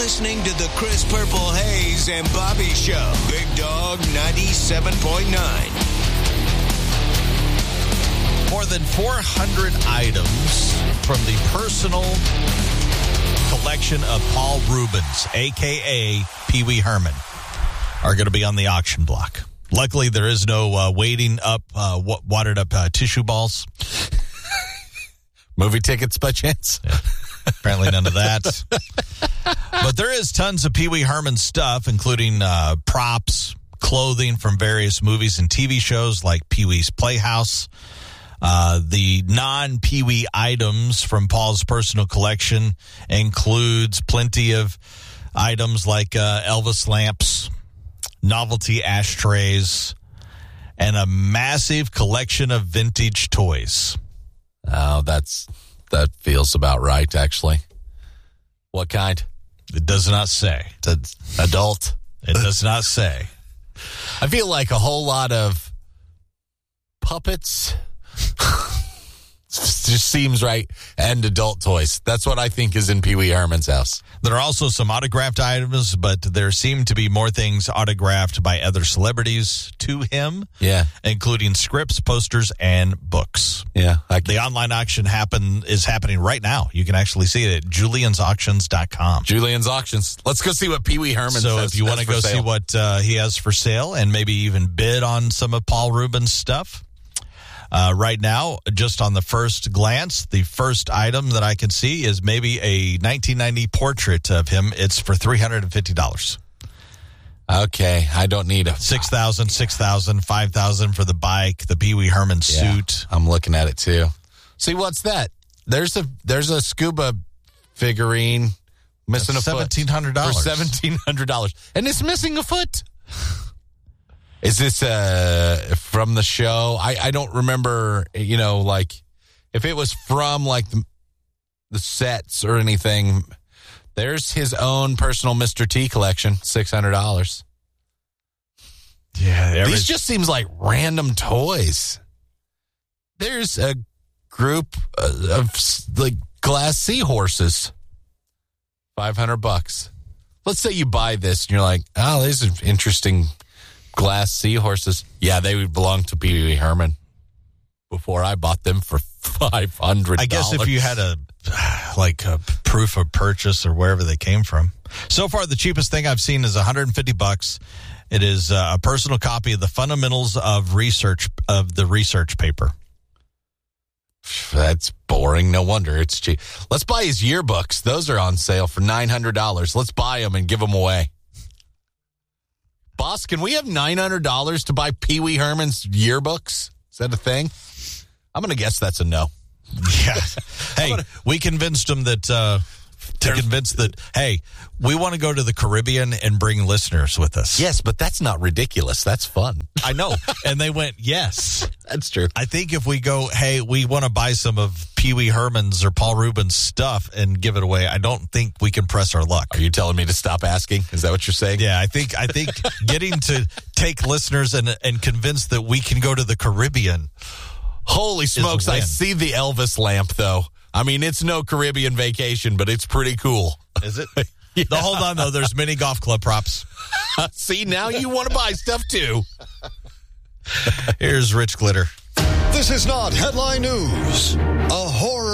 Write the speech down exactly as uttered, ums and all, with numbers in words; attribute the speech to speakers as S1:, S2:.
S1: listening to the Chris Purple Hayes and Bobby Show. Big Dog ninety-seven point nine.
S2: More than four hundred items from the personal collection of Paul Reubens, a k a. Pee Wee Herman, are going to be on the auction block. Luckily, there is no uh, waiting up, uh, watered up uh, tissue balls.
S3: Movie tickets by chance?
S2: Yeah. Apparently none of that. But there is tons of Pee Wee Herman stuff, including uh, props, clothing from various movies and T V shows like Pee Wee's Playhouse. Uh, the non-Pee Wee items from Paul's personal collection includes plenty of items like uh, Elvis lamps, novelty ashtrays, and a massive collection of vintage toys.
S3: Oh, that's that feels about right, actually. What kind?
S2: It does not say.
S3: It's adult?
S2: It does not say.
S3: I feel like a whole lot of puppets. Just seems right. And adult toys. That's what I think is in Pee Wee Herman's house.
S2: There are also some autographed items, but there seem to be more things autographed by other celebrities to him.
S3: Yeah.
S2: Including scripts, posters, and books.
S3: Yeah.
S2: I the online auction happen is happening right now. You can actually see it at julians auctions dot com.
S3: Julian's Auctions. Let's go see what Pee Wee Herman
S2: so
S3: says.
S2: So if you want to go
S3: sale.
S2: see what uh, he has for sale and maybe even bid on some of Paul Reubens' stuff, Uh, right now, just on the first glance, the first item that I can see is maybe a nineteen ninety portrait of him. It's for three hundred fifty dollars.
S3: Okay, I don't need a...
S2: six thousand dollars, six thousand dollars, five thousand dollars for the bike, the Pee Wee Herman
S3: yeah,
S2: suit.
S3: I'm looking at it, too. See, what's that? There's a there's a scuba figurine missing
S2: That's
S3: a foot.
S2: seventeen hundred dollars.
S3: For seventeen hundred dollars. And it's missing a foot. Is this uh, from the show? I, I don't remember, you know, like, if it was from, like, the, the sets or anything. There's his own personal Mister T collection, six hundred dollars.
S2: Yeah.
S3: These just seems like random toys. There's a group of, like, glass seahorses. five hundred bucks. Let's say you buy this and you're like, oh, these are interesting glass seahorses. Yeah, they would belong to Pee Wee Herman before I bought them for five hundred dollars.
S2: I guess if you had a, like, a proof of purchase or wherever they came from. So far, the cheapest thing I've seen is one hundred fifty bucks. It is uh, a personal copy of the fundamentals of research, of the research paper.
S3: That's boring. No wonder it's cheap. Let's buy his yearbooks. Those are on sale for nine hundred dollars. Let's buy them and give them away. Boss, can we have nine hundred dollars to buy Pee Wee Herman's yearbooks? Is that a thing? I'm going to guess that's a no.
S2: Yeah. Hey, gonna, we convinced them that, uh, to convince that, hey, we want to go to the Caribbean and bring listeners with us.
S3: Yes, but that's not ridiculous. That's fun.
S2: I know. And they went, yes.
S3: That's true.
S2: I think if we go, hey, we want to buy some of Pee Wee Herman's or Paul Reubens' stuff and give it away, I don't think we can press our luck.
S3: Are you telling me to stop asking? Is that what you're saying?
S2: Yeah, I think I think getting to take listeners and and convince that we can go to the Caribbean.
S3: Holy smokes, I see the Elvis lamp, though. I mean, it's no Caribbean vacation, but it's pretty cool.
S2: Is it? Yeah. No, hold on, though. There's many golf club props.
S3: See, now you want to buy stuff, too.
S2: Here's Rich Glitter.
S4: This is not headline news. A horror